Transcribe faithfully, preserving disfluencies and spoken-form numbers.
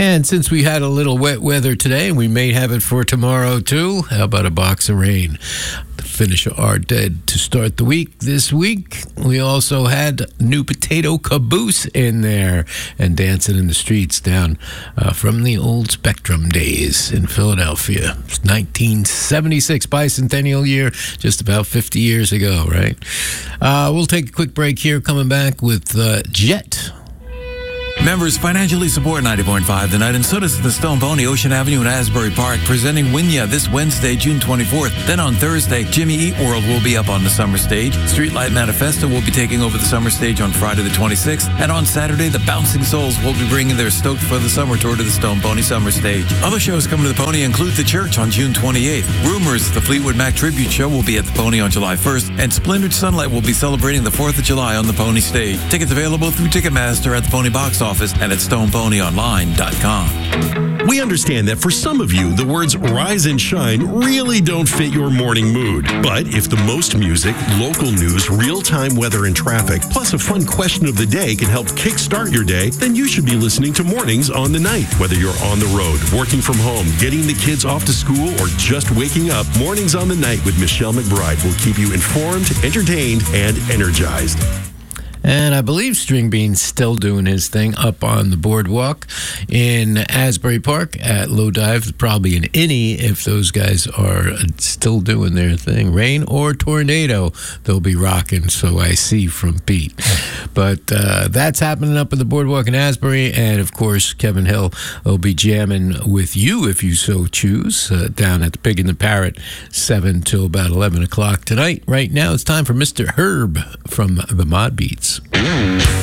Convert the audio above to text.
And since we had a little wet weather today, and we may have it for tomorrow too, how about a box of rain to finish our dead to start the week? This week, we also had New Potato Caboose in there and Dancing in the Streets down uh, from the old Spectrum days in Philadelphia. It's nineteen seventy-six, bicentennial year, just about fifty years ago, right? Uh, we'll take a quick break here, coming back with uh, Jet. Members financially support ninety point five The Night, and so does the Stone Pony, Ocean Avenue in Asbury Park, presenting Winya this Wednesday, June twenty-fourth. Then on Thursday, Jimmy Eat World will be up on the summer stage. Streetlight Manifesto will be taking over the summer stage on Friday the twenty-sixth. And on Saturday, the Bouncing Souls will be bringing their Stoked for the Summer tour to the Stone Pony summer stage. Other shows coming to the Pony include The Church on June twenty-eighth. Rumors, the Fleetwood Mac Tribute Show, will be at the Pony on July first. And Splintered Sunlight will be celebrating the fourth of July on the Pony stage. Tickets available through Ticketmaster at the Pony box office and at stone pony online dot com. We understand that for some of you, the words rise and shine really don't fit your morning mood. But if the most music, local news, real-time weather and traffic, plus a fun question of the day can help kickstart your day, then you should be listening to Mornings on the Night. Whether you're on the road, working from home, getting the kids off to school, or just waking up, Mornings on the Night with Michelle McBride will keep you informed, entertained, and energized. And I believe String Bean's still doing his thing up on the boardwalk in Asbury Park at Low Dive. Probably an innie if those guys are still doing their thing. Rain or tornado, they'll be rocking, so I see from Pete. But uh, that's happening up at the boardwalk in Asbury. And, of course, Kevin Hill will be jamming with you, if you so choose, uh, down at the Pig and the Parrot, seven till about eleven o'clock tonight. Right now, it's time for Mister Herb from the Mod Beats.